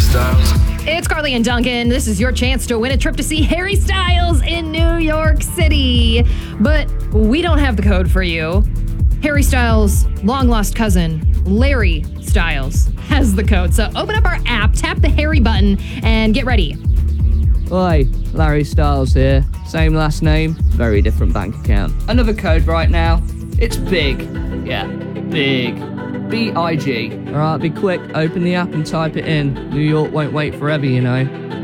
Styles. It's Carly and Duncan. This is your chance to win a trip to see Harry Styles in New York City. But we don't have the code for you. Harry Styles' long-lost cousin, Larry Styles, has the code. So open up our app, tap the Harry button, and get ready. Hi, Larry Styles here. Same last name, very different bank account. Another code right now. It's BIG. Yeah, BIG. B-I-G. Alright, be quick, open the app and type it in. New York won't wait forever, you know.